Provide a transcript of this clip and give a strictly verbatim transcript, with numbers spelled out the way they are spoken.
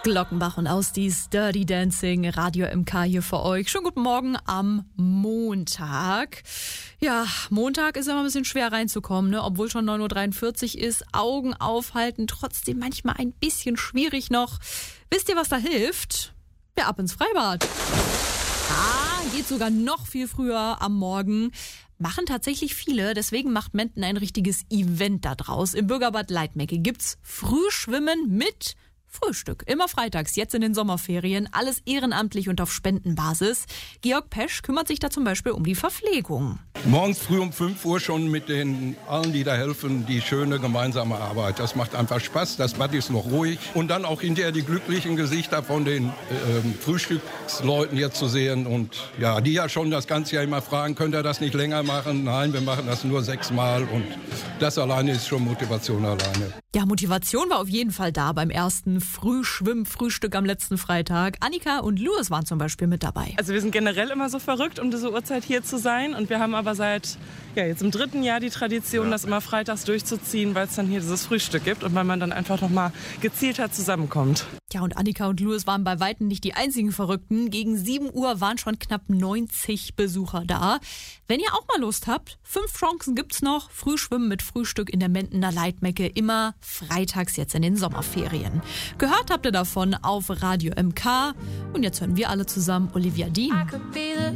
Glockenbach und Ausdies, Dirty Dancing, Radio M K hier für euch. Schönen guten Morgen am Montag. Ja, Montag ist immer ein bisschen schwer reinzukommen, ne? Obwohl schon neun Uhr dreiundvierzig ist. Augen aufhalten, trotzdem manchmal ein bisschen schwierig noch. Wisst ihr, was da hilft? Ja, ab ins Freibad. Ah, geht sogar noch viel früher am Morgen. Machen tatsächlich viele, deswegen macht Menden ein richtiges Event da draus. Im Bürgerbad Leitmecke gibt's Frühschwimmen mit Frühstück. Immer freitags, jetzt in den Sommerferien. Alles ehrenamtlich und auf Spendenbasis. Georg Pesch kümmert sich da zum Beispiel um die Verpflegung. Morgens früh um fünf Uhr schon mit den allen, die da helfen, die schöne gemeinsame Arbeit. Das macht einfach Spaß, das Bad ist noch ruhig. Und dann auch hinterher die glücklichen Gesichter von den äh, Frühstücksleuten hier zu sehen. Und ja, die ja schon das ganze Jahr immer fragen, könnt ihr das nicht länger machen? Nein, wir machen das nur sechsmal. Und das alleine ist schon Motivation alleine. Ja, Motivation war auf jeden Fall da beim ersten Frühschwimm-Frühstück am letzten Freitag. Annika und Louis waren zum Beispiel mit dabei. Also wir sind generell immer so verrückt, um diese Uhrzeit hier zu sein. Und wir haben aber seit ja, jetzt im dritten Jahr die Tradition, ja. das immer freitags durchzuziehen, weil es dann hier dieses Frühstück gibt und weil man dann einfach noch mal gezielter zusammenkommt. Ja, und Annika und Louis waren bei Weitem nicht die einzigen Verrückten. Gegen sieben Uhr waren schon knapp neunzig Besucher da. Wenn ihr auch mal Lust habt, fünf Chancen gibt's noch. Frühschwimmen mit Frühstück in der Mendener Leitmecke, immer freitags jetzt in den Sommerferien. Gehört habt ihr davon auf Radio M K. Und jetzt hören wir alle zusammen Olivia Dean.